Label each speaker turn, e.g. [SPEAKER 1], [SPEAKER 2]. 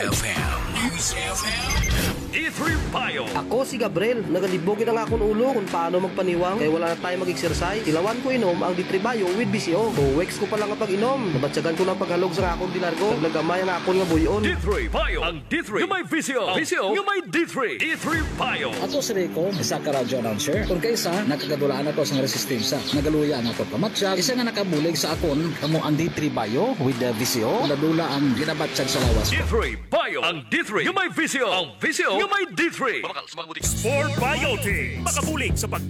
[SPEAKER 1] FM. News FM. E3 Bio.
[SPEAKER 2] Ako si Gabriel, nagalibogin ang akong ulo kung paano magpaniwang kaya wala na tayo mag-exercise. Ilawan ko inom ang D3 Bio with BCO. 2 weeks ko pa lang kapag inom. Nabatsagan ko ng paghalog sa akong dinargo. Naglagamay ang akong nga buyon.
[SPEAKER 1] D3 Bio. Ang D3 yung may VCO. Ang VCO yung may D3. E3 Bio.
[SPEAKER 3] Ako si Rico, isa ka radyo announcer. Kung kaysa, nakagadulaan ako sa resistensya. Nagaluya ang ako pamatsyag. Isa nga nakabulig sa akon, kamo ang D3 Bio with the VCO. Dula ang ginabatsyag sa lawas ko.
[SPEAKER 1] D3 Bio. Ang D3 yung may VCO. Ang VCO yung may D3.
[SPEAKER 4] Sport Biotic. Makabulig sa pag